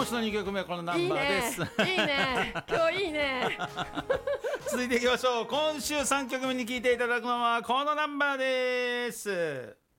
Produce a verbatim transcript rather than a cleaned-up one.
もしのにきょくめはこのナンバーです。 いいねいいね今日いいね続いていきましょう。今週さんきょくめに聴いていただくのはこのナンバーです。